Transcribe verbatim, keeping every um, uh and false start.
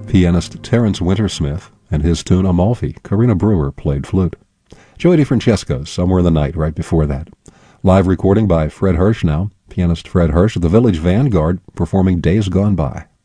pianist Terence Wintersmith and his tune Amalfi. Karina Brewer played flute. Joey DeFrancesco, Somewhere in the Night, right before that. Live recording by Fred Hirsch now, pianist Fred Hirsch, the Village Vanguard performing Days Gone By.